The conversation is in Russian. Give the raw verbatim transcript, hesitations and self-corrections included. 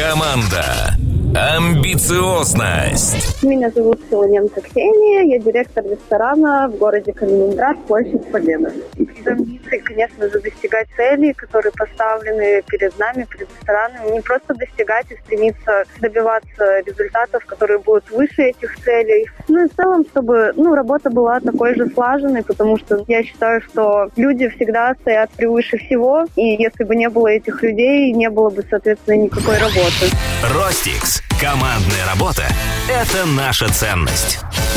Команда. Амбициозность. Меня зовут Солоненко Ксения, я директор ресторана в городе Калининград, площадь Победы. Амбиции, конечно же, достигать целей, которые поставлены перед нами, перед рестораном. Не просто достигать и стремиться добиваться результатов, которые будут выше этих целей. Ну и в целом, чтобы ну, работа была такой же слаженной, потому что я считаю, что люди всегда стоят превыше всего, и если бы не было этих людей, не было бы, соответственно, никакой работы. Ростикс. Командная работа – это наша ценность.